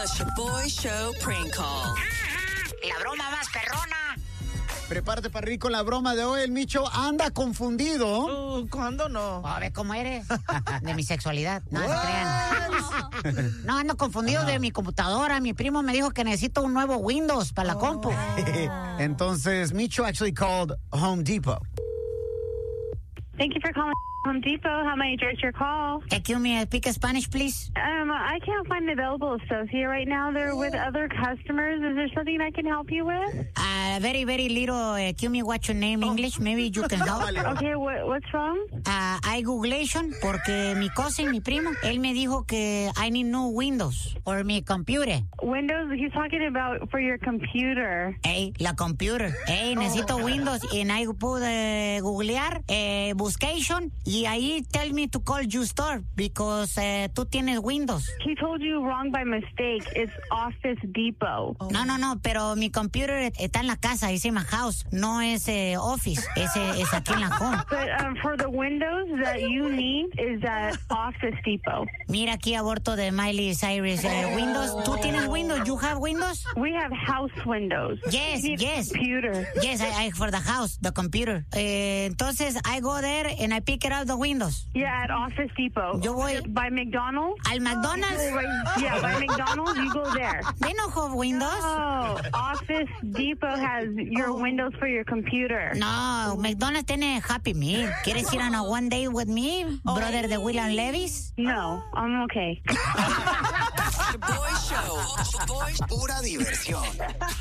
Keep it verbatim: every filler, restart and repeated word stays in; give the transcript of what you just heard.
The Shaboy Show prank call. La broma más perrona. Prepárate para reír con la broma de hoy. El Micho anda confundido. Uh, ¿Cuándo no? A ver cómo eres. De mi sexualidad. No, no crean. No, ando confundido de mi computadora. Mi primo me dijo que necesito un nuevo Windows para la compu. Entonces, Micho actually called Home Depot. Thank you for calling Home Depot. How may I direct your call? Excuse me, speak Spanish, please. Um, I can't find an available associate right now. They're with other customers. Is there something I can help you with? Uh, very, very little. Uh, excuse me, what's your name, English? Maybe you can help. Okay, what, what's wrong? Uh, I Googlation porque mi cousin, mi primo, él me dijo que I need new Windows for mi computer. Windows? He's talking about for your computer. Hey, la computer. Hey, necesito Windows. And I pude googlear, eh, buscation, y ahí tell me to call you store because uh, tú tienes Windows. He told you wrong by mistake. It's Office Depot. No, no, no, pero mi computer está en la casa, dice my house. No es eh, office, es, eh, es aquí en la home. But um, for the Windows that you need is at Office Depot. Mira aquí aborto de Miley Cyrus. Uh, Windows, ¿tú tienes Windows? You have Windows? We have house windows. Yes, You need yes. Computer. Yes, I, I for the house, the computer. Eh, entonces, I go there and I pick it up the Windows. Yeah, at Office Depot. Yo voy by McDonald's. al McDonald's. Yeah, by McDonald's, you go there. They don't have Windows. Oh, Office Depot has your Windows for your computer. No, McDonald's tiene Happy Meal. ¿Quieres ir on a one day with me, brother de William Levis? No, I'm okay. Shaboy Show. Shaboy Pura diversión.